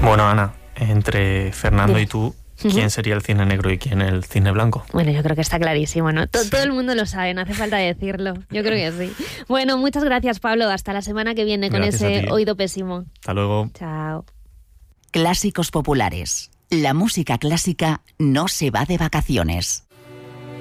Bueno, Ana, entre Fernando y tú, ¿quién sería el cine negro y quién el cine blanco? Bueno, yo creo que está clarísimo, ¿no? Todo el mundo lo sabe, no hace falta decirlo. Yo creo que sí. Bueno, muchas gracias, Pablo. Hasta la semana que viene con ese oído pésimo. Hasta luego. Chao. Clásicos populares. La música clásica no se va de vacaciones.